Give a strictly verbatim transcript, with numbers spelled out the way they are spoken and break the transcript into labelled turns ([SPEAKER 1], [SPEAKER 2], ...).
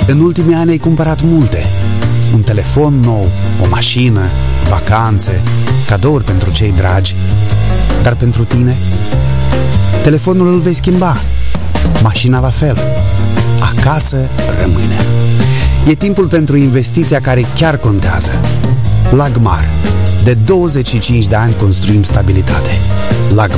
[SPEAKER 1] În ultimii ani ai cumpărat multe. Un telefon nou, o mașină, vacanțe, cadouri pentru cei dragi. Dar pentru tine? Telefonul îl vei schimba, mașina la fel. Acasă rămâne. E timpul pentru investiția care chiar contează. Lagmar. De douăzeci și cinci de ani construim stabilitate. Lagmar.